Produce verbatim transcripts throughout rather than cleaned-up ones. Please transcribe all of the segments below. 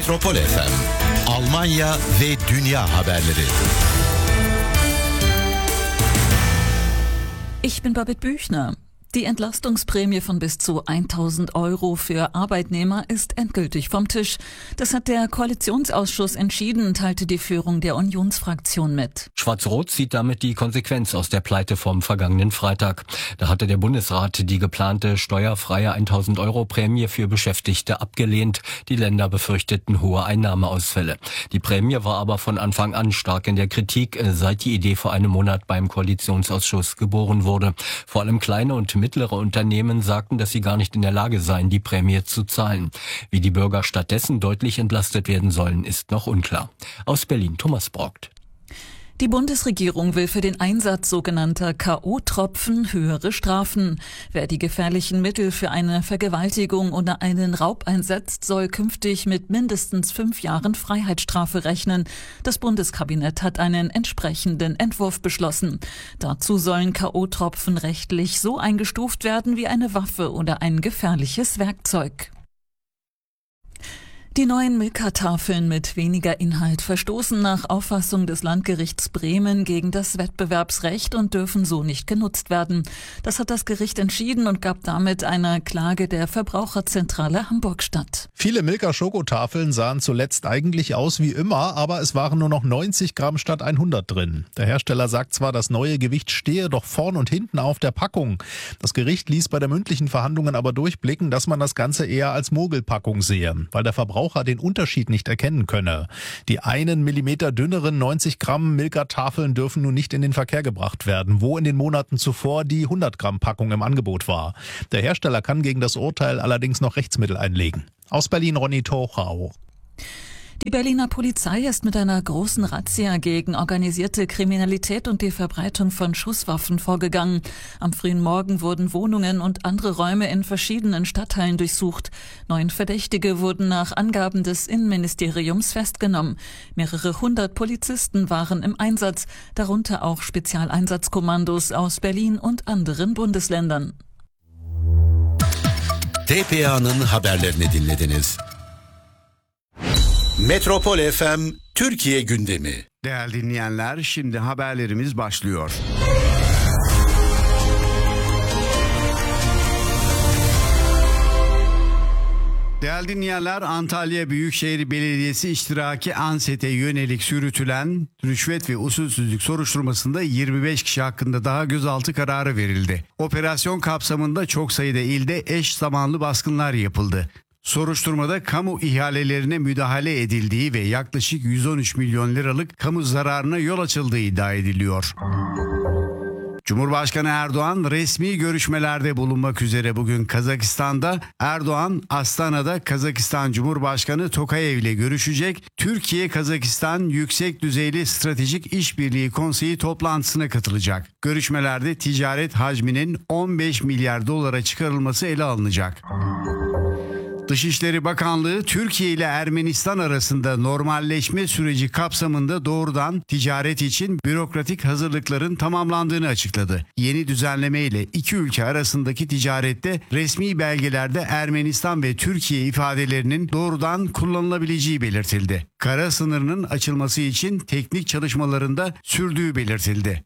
Metropol F M, Almanya ve dünya haberleri. Ich bin Babette Büchner. Die Entlastungsprämie von bis zu tausend Euro für Arbeitnehmer ist endgültig vom Tisch. Das hat der Koalitionsausschuss entschieden, teilte die Führung der Unionsfraktion mit. Schwarz-Rot zieht damit die Konsequenz aus der Pleite vom vergangenen Freitag. Da hatte der Bundesrat die geplante steuerfreie tausend Euro Prämie für Beschäftigte abgelehnt. Die Länder befürchteten hohe Einnahmeausfälle. Die Prämie war aber von Anfang an stark in der Kritik, seit die Idee vor einem Monat beim Koalitionsausschuss geboren wurde. Vor allem kleine und mittlere Unternehmen sagten, dass sie gar nicht in der Lage seien, die Prämie zu zahlen. Wie die Bürger stattdessen deutlich entlastet werden sollen, ist noch unklar. Aus Berlin Thomas Brockt. Die Bundesregierung will für den Einsatz sogenannter K O-Tropfen höhere Strafen. Wer die gefährlichen Mittel für eine Vergewaltigung oder einen Raub einsetzt, soll künftig mit mindestens fünf Jahren Freiheitsstrafe rechnen. Das Bundeskabinett hat einen entsprechenden Entwurf beschlossen. Dazu sollen K O-Tropfen rechtlich so eingestuft werden wie eine Waffe oder ein gefährliches Werkzeug. Die neuen Milka-Tafeln mit weniger Inhalt verstoßen nach Auffassung des Landgerichts Bremen gegen das Wettbewerbsrecht und dürfen so nicht genutzt werden. Das hat das Gericht entschieden und gab damit einer Klage der Verbraucherzentrale Hamburg statt. Viele Milka-Schokotafeln sahen zuletzt eigentlich aus wie immer, aber es waren nur noch neunzig Gramm statt hundert drin. Der Hersteller sagt zwar, das neue Gewicht stehe doch vorn und hinten auf der Packung. Das Gericht ließ bei der mündlichen Verhandlungen aber durchblicken, dass man das Ganze eher als Mogelpackung sehe, weil der Verbraucher den Unterschied nicht erkennen könne. Die einen Millimeter dünneren neunzig Gramm Milka-Tafeln dürfen nun nicht in den Verkehr gebracht werden, wo in den Monaten zuvor die hundert Gramm Packung im Angebot war. Der Hersteller kann gegen das Urteil allerdings noch Rechtsmittel einlegen. Aus Berlin Ronny Tochau. Die Berliner Polizei ist mit einer großen Razzia gegen organisierte Kriminalität und die Verbreitung von Schusswaffen vorgegangen. Am frühen Morgen wurden Wohnungen und andere Räume in verschiedenen Stadtteilen durchsucht. Neun Verdächtige wurden nach Angaben des Innenministeriums festgenommen. Mehrere hundert Polizisten waren im Einsatz, darunter auch Spezialeinsatzkommandos aus Berlin und anderen Bundesländern. T P A'nın haberlerini dinlediniz. Metropol F M Türkiye gündemi. Değerli dinleyenler, şimdi haberlerimiz başlıyor. Değerli dinleyenler, Antalya Büyükşehir Belediyesi iştiraki ANSET'e yönelik yürütülen rüşvet ve usulsüzlük soruşturmasında yirmi beş kişi hakkında daha gözaltı kararı verildi. Operasyon kapsamında çok sayıda ilde eş zamanlı baskınlar yapıldı. Soruşturmada kamu ihalelerine müdahale edildiği ve yaklaşık yüz on üç milyon liralık kamu zararına yol açıldığı iddia ediliyor. Cumhurbaşkanı Erdoğan resmi görüşmelerde bulunmak üzere bugün Kazakistan'da. Erdoğan, Astana'da Kazakistan Cumhurbaşkanı Tokayev ile görüşecek. Türkiye-Kazakistan Yüksek Düzeyli Stratejik İşbirliği Konseyi toplantısına katılacak. Görüşmelerde ticaret hacminin on beş milyar dolara çıkarılması ele alınacak. Dışişleri Bakanlığı, Türkiye ile Ermenistan arasında normalleşme süreci kapsamında doğrudan ticaret için bürokratik hazırlıkların tamamlandığını açıkladı. Yeni düzenleme ile iki ülke arasındaki ticarette resmi belgelerde Ermenistan ve Türkiye ifadelerinin doğrudan kullanılabileceği belirtildi. Kara sınırının açılması için teknik çalışmalarında sürdüğü belirtildi.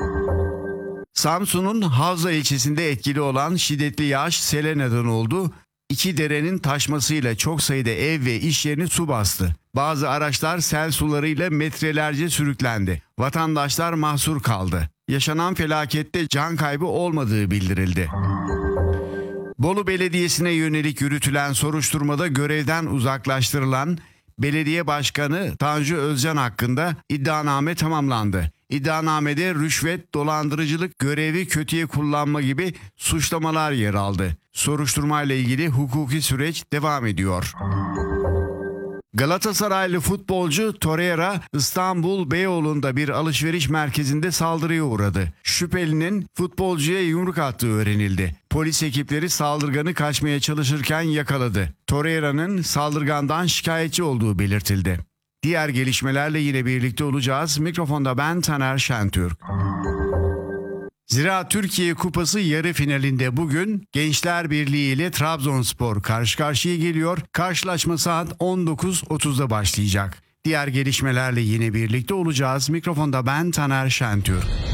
Samsun'un Havza ilçesinde etkili olan şiddetli yağış sele neden oldu. İki derenin taşmasıyla çok sayıda ev ve iş yerini su bastı. Bazı araçlar sel sularıyla metrelerce sürüklendi. Vatandaşlar mahsur kaldı. Yaşanan felakette can kaybı olmadığı bildirildi. Bolu Belediyesi'ne yönelik yürütülen soruşturmada görevden uzaklaştırılan Belediye Başkanı Tanju Özcan hakkında iddianame tamamlandı. İddianamede rüşvet, dolandırıcılık, görevi kötüye kullanma gibi suçlamalar yer aldı. Soruşturmayla ilgili hukuki süreç devam ediyor. Galatasaraylı futbolcu Torreira, İstanbul Beyoğlu'nda bir alışveriş merkezinde saldırıya uğradı. Şüphelinin futbolcuya yumruk attığı öğrenildi. Polis ekipleri saldırganı kaçmaya çalışırken yakaladı. Torreira'nın saldırgandan şikayetçi olduğu belirtildi. Diğer gelişmelerle yine birlikte olacağız. Mikrofonda ben Taner Şentürk. Zira Türkiye Kupası yarı finalinde bugün Gençler Birliği ile Trabzonspor karşı karşıya geliyor. Karşılaşma saat on dokuz otuzda başlayacak. Diğer gelişmelerle yine birlikte olacağız. Mikrofonda ben Taner Şentürk.